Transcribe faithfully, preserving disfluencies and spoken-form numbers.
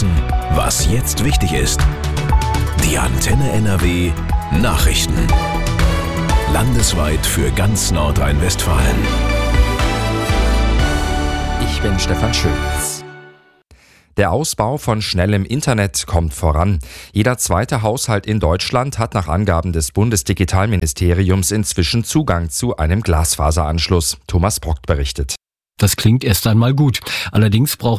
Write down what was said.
wissen, was jetzt wichtig ist. Die Antenne N R W Nachrichten. Landesweit für ganz Nordrhein-Westfalen. Ich bin Stefan Schulz. Der Ausbau von schnellem Internet kommt voran. Jeder zweite Haushalt in Deutschland hat nach Angaben des Bundesdigitalministeriums inzwischen Zugang zu einem Glasfaseranschluss. Thomas Brockt berichtet. Das klingt erst einmal gut. Allerdings braucht